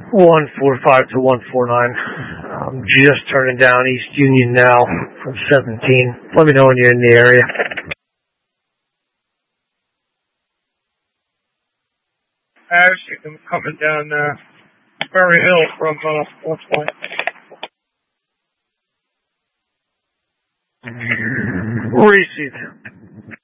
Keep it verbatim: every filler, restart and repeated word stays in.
one four five to one four nine. I'm just turning down East Union now from seventeen. Let me know when you're in the area. I see them coming down uh, Berry Hill from uh, West Point. Receive.